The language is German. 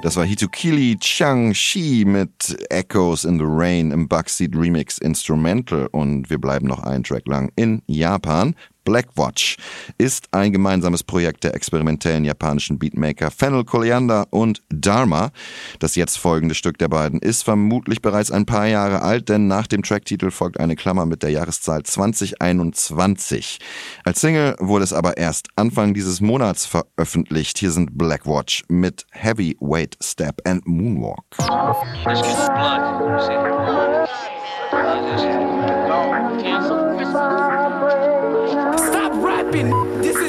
Das war Hitokili Chang-Shi mit Echoes in the Rain im Buckseat Remix Instrumental. Und wir bleiben noch einen Track lang in Japan. Blackwatch ist ein gemeinsames Projekt der experimentellen japanischen Beatmaker Fennel Coliander und Dharma. Das jetzt folgende Stück der beiden ist vermutlich bereits ein paar Jahre alt, denn nach dem Tracktitel folgt eine Klammer mit der Jahreszahl 2021. Als Single wurde es aber erst Anfang dieses Monats veröffentlicht. Hier sind Blackwatch mit Heavyweight Step and Moonwalk. This is blood, you see. Stop rapping! This is